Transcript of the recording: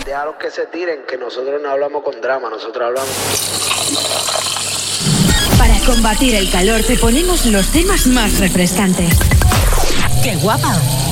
Déjalos que se tiren, que nosotros no hablamos con drama, nosotros hablamos... Para combatir el calor te ponemos los temas más refrescantes. ¡Qué guapa!